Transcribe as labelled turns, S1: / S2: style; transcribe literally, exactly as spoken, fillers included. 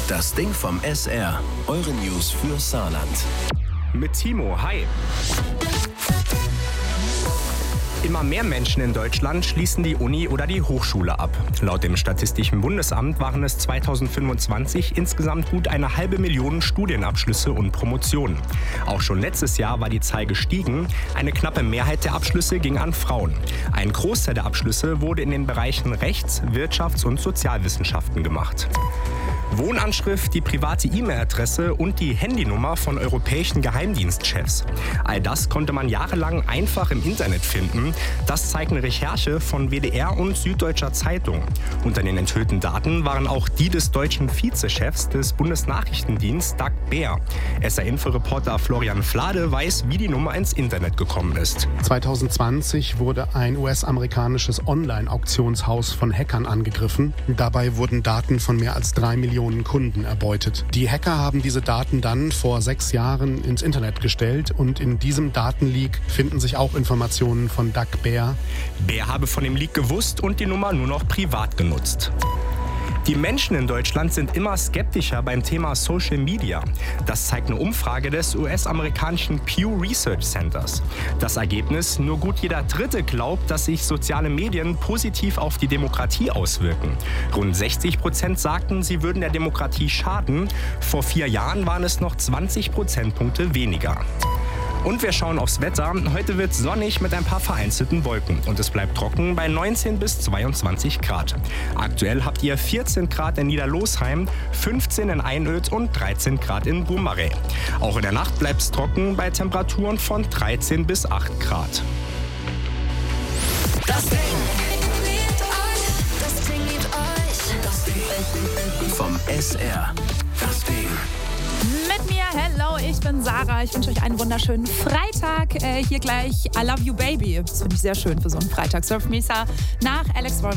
S1: Das Ding vom S R. Eure News für Saarland.
S2: Mit Timo, hi. Immer mehr Menschen in Deutschland schließen die Uni oder die Hochschule ab. Laut dem Statistischen Bundesamt waren es zweitausendfünfundzwanzig insgesamt gut eine halbe Million Studienabschlüsse und Promotionen. Auch schon letztes Jahr war die Zahl gestiegen. Eine knappe Mehrheit der Abschlüsse ging an Frauen. Ein Großteil der Abschlüsse wurde in den Bereichen Rechts-, Wirtschafts- und Sozialwissenschaften gemacht. Wohnanschrift, die private E-Mail-Adresse und die Handynummer von europäischen Geheimdienstchefs. All das konnte man jahrelang einfach im Internet finden. Das zeigt eine Recherche von W D R und Süddeutscher Zeitung. Unter den enthüllten Daten waren auch die des deutschen Vizechefs des Bundesnachrichtendienstes, Doug Beer. S R-Info-Reporter Florian Flade weiß, wie die Nummer ins Internet gekommen ist.
S3: zweitausendzwanzig wurde ein U S-amerikanisches Online-Auktionshaus von Hackern angegriffen. Dabei wurden Daten von mehr als drei Millionen Kunden erbeutet. Die Hacker haben diese Daten dann vor sechs Jahren ins Internet gestellt und in diesem Datenleak finden sich auch Informationen von Doug Beer.
S2: Beer habe von dem Leak gewusst und die Nummer nur noch privat genutzt. Die Menschen in Deutschland sind immer skeptischer beim Thema Social Media. Das zeigt eine Umfrage des U S-amerikanischen Pew Research Centers. Das Ergebnis: Nur gut jeder Dritte glaubt, dass sich soziale Medien positiv auf die Demokratie auswirken. Rund sechzig Prozent sagten, sie würden der Demokratie schaden. Vor vier Jahren waren es noch zwanzig Prozentpunkte weniger. Und wir schauen aufs Wetter. Heute wird sonnig mit ein paar vereinzelten Wolken. Und es bleibt trocken bei neunzehn bis zweiundzwanzig Grad. Aktuell habt ihr vierzehn Grad in Niederlosheim, fünfzehn in Einöd und dreizehn Grad in Gourmarais. Auch in der Nacht bleibt es trocken bei Temperaturen von dreizehn bis acht Grad.
S1: Das Ding. Das Ding mit euch. Das Ding. Vom S R. Das Ding.
S4: Mit mir, hello, ich bin Sarah. Ich wünsche euch einen wunderschönen Freitag. Äh, hier gleich I Love You Baby. Das finde ich sehr schön für so einen Freitag. Surf Mesa nach Alex Warren.